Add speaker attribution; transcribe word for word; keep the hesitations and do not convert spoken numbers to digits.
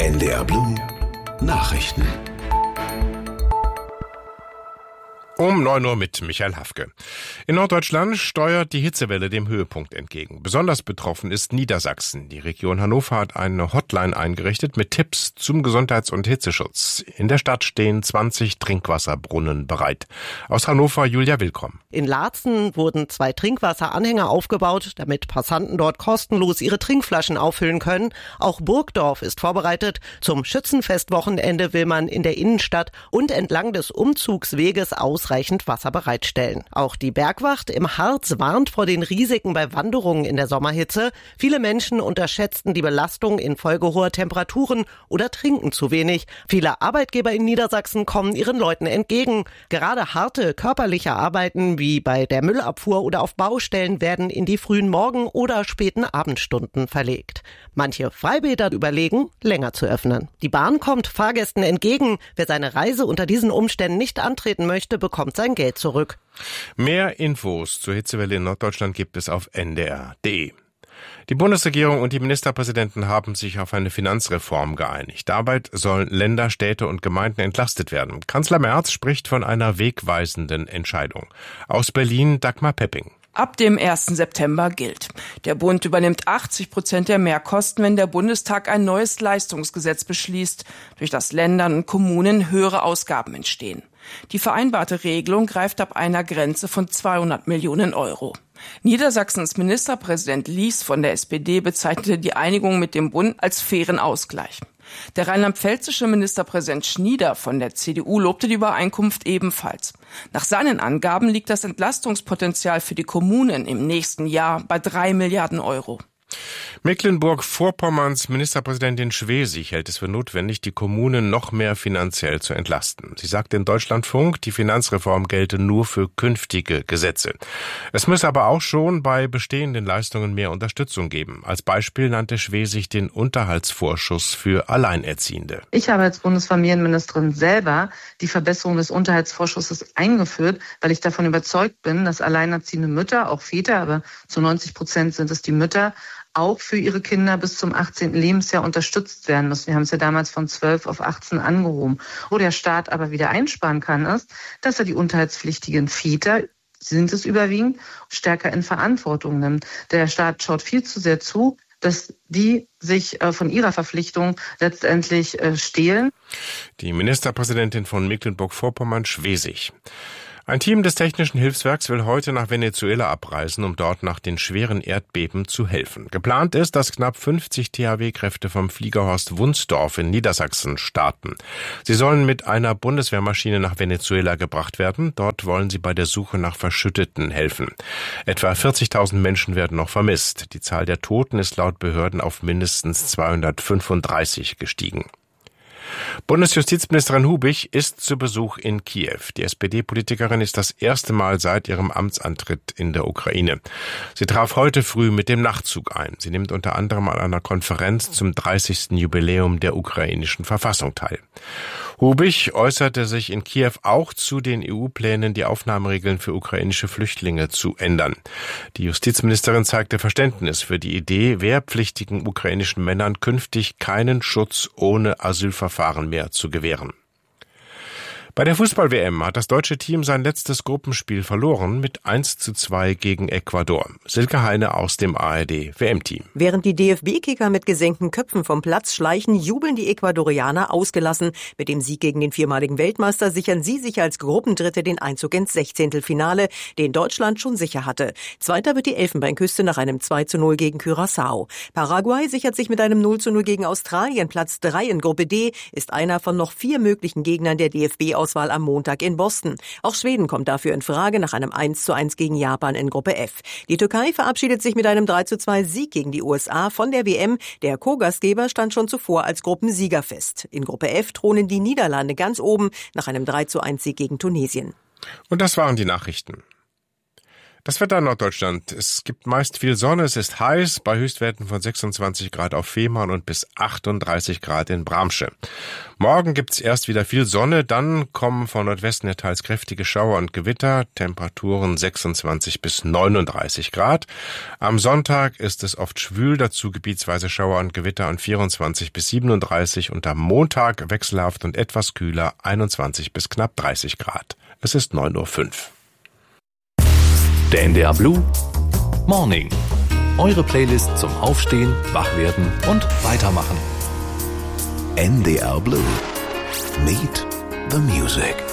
Speaker 1: N D R Blue Nachrichten.
Speaker 2: Um neun Uhr mit Michael Hafke. In Norddeutschland steuert die Hitzewelle dem Höhepunkt entgegen. Besonders betroffen ist Niedersachsen. Die Region Hannover hat eine Hotline eingerichtet mit Tipps zum Gesundheits- und Hitzeschutz. In der Stadt stehen zwanzig Trinkwasserbrunnen bereit. Aus Hannover Julia Willkomm.
Speaker 3: In Laatzen wurden zwei Trinkwasseranhänger aufgebaut, damit Passanten dort kostenlos ihre Trinkflaschen auffüllen können. Auch Burgdorf ist vorbereitet. Zum Schützenfestwochenende will man in der Innenstadt und entlang des Umzugsweges ausreichend Wasser bereitstellen. Auch die Bergwacht im Harz warnt vor den Risiken bei Wanderungen in der Sommerhitze. Viele Menschen unterschätzten die Belastung infolge hoher Temperaturen oder trinken zu wenig. Viele Arbeitgeber in Niedersachsen kommen ihren Leuten entgegen. Gerade harte körperliche Arbeiten wie bei der Müllabfuhr oder auf Baustellen werden in die frühen Morgen- oder späten Abendstunden verlegt. Manche Freibäder überlegen, länger zu öffnen. Die Bahn kommt Fahrgästen entgegen. Wer seine Reise unter diesen Umständen nicht antreten möchte, bekommt sein Geld zurück.
Speaker 2: Mehr Infos zur Hitzewelle in Norddeutschland gibt es auf N D R punkt D E. Die Bundesregierung und die Ministerpräsidenten haben sich auf eine Finanzreform geeinigt. Dabei sollen Länder, Städte und Gemeinden entlastet werden. Kanzler Merz spricht von einer wegweisenden Entscheidung. Aus Berlin Dagmar Pepping.
Speaker 4: Ab dem ersten September gilt: Der Bund übernimmt achtzig Prozent der Mehrkosten, wenn der Bundestag ein neues Leistungsgesetz beschließt, durch das Ländern und Kommunen höhere Ausgaben entstehen. Die vereinbarte Regelung greift ab einer Grenze von zweihundert Millionen Euro. Niedersachsens Ministerpräsident Lies von der S P D bezeichnete die Einigung mit dem Bund als fairen Ausgleich. Der rheinland-pfälzische Ministerpräsident Schnieder von der C D U lobte die Übereinkunft ebenfalls. Nach seinen Angaben liegt das Entlastungspotenzial für die Kommunen im nächsten Jahr bei drei Milliarden Euro.
Speaker 2: Mecklenburg-Vorpommerns Ministerpräsidentin Schwesig hält es für notwendig, die Kommunen noch mehr finanziell zu entlasten. Sie sagt in Deutschlandfunk, die Finanzreform gelte nur für künftige Gesetze. Es müsse aber auch schon bei bestehenden Leistungen mehr Unterstützung geben. Als Beispiel nannte Schwesig den Unterhaltsvorschuss für Alleinerziehende.
Speaker 5: Ich habe als Bundesfamilienministerin selber die Verbesserung des Unterhaltsvorschusses eingeführt, weil ich davon überzeugt bin, dass alleinerziehende Mütter, auch Väter, aber zu neunzig Prozent sind es die Mütter, auch für ihre Kinder bis zum achtzehnten Lebensjahr unterstützt werden müssen. Wir haben es ja damals von zwölf auf achtzehn angehoben. Wo der Staat aber wieder einsparen kann, ist, dass er die unterhaltspflichtigen Väter, sind es überwiegend, stärker in Verantwortung nimmt. Der Staat schaut viel zu sehr zu, dass die sich äh, von ihrer Verpflichtung letztendlich äh, stehlen.
Speaker 2: Die Ministerpräsidentin von Mecklenburg-Vorpommern Schwesig. Ein Team des Technischen Hilfswerks will heute nach Venezuela abreisen, um dort nach den schweren Erdbeben zu helfen. Geplant ist, dass knapp fünfzig T H W-Kräfte vom Fliegerhorst Wunsdorf in Niedersachsen starten. Sie sollen mit einer Bundeswehrmaschine nach Venezuela gebracht werden. Dort wollen sie bei der Suche nach Verschütteten helfen. Etwa vierzigtausend Menschen werden noch vermisst. Die Zahl der Toten ist laut Behörden auf mindestens zweihundertfünfunddreißig gestiegen. Bundesjustizministerin Hubich ist zu Besuch in Kiew. Die S P D-Politikerin ist das erste Mal seit ihrem Amtsantritt in der Ukraine. Sie traf heute früh mit dem Nachtzug ein. Sie nimmt unter anderem an einer Konferenz zum dreißigsten Jubiläum der ukrainischen Verfassung teil. Hubich äußerte sich in Kiew auch zu den E U-Plänen, die Aufnahmeregeln für ukrainische Flüchtlinge zu ändern. Die Justizministerin zeigte Verständnis für die Idee, wehrpflichtigen ukrainischen Männern künftig keinen Schutz ohne Asylverfahren mehr zu gewähren. Bei der Fußball-W M hat das deutsche Team sein letztes Gruppenspiel verloren mit eins zu zwei gegen Ecuador. Silke Heine aus dem A R D-W M-Team.
Speaker 6: Während die D F B-Kicker mit gesenkten Köpfen vom Platz schleichen, jubeln die Ecuadorianer ausgelassen. Mit dem Sieg gegen den viermaligen Weltmeister sichern sie sich als Gruppendritte den Einzug ins Sechzehntelfinale, den Deutschland schon sicher hatte. Zweiter wird die Elfenbeinküste nach einem zwei zu null gegen Curaçao. Paraguay sichert sich mit einem null zu null gegen Australien Platz drei in Gruppe D, ist einer von noch vier möglichen Gegnern der D F B Auswahl am Montag in Boston. Auch Schweden kommt dafür in Frage nach einem eins zu eins gegen Japan in Gruppe F. Die Türkei verabschiedet sich mit einem drei zu zwei Sieg gegen die U S A von der W M. Der Co-Gastgeber stand schon zuvor als Gruppensieger fest. In Gruppe F thronen die Niederlande ganz oben nach einem drei zu eins Sieg gegen Tunesien.
Speaker 2: Und das waren die Nachrichten. Das Wetter in Norddeutschland. Es gibt meist viel Sonne, es ist heiß, bei Höchstwerten von sechsundzwanzig Grad auf Fehmarn und bis achtunddreißig Grad in Bramsche. Morgen gibt's erst wieder viel Sonne, dann kommen von Nordwesten her teils kräftige Schauer und Gewitter, Temperaturen sechsundzwanzig bis neununddreißig Grad. Am Sonntag ist es oft schwül, dazu gebietsweise Schauer und Gewitter und vierundzwanzig bis siebenunddreißig und am Montag wechselhaft und etwas kühler, einundzwanzig bis knapp dreißig Grad. Es ist neun Uhr fünf.
Speaker 1: Der N D R Blue Morning. Eure Playlist zum Aufstehen, Wachwerden und Weitermachen. N D R Blue. Meet the Music.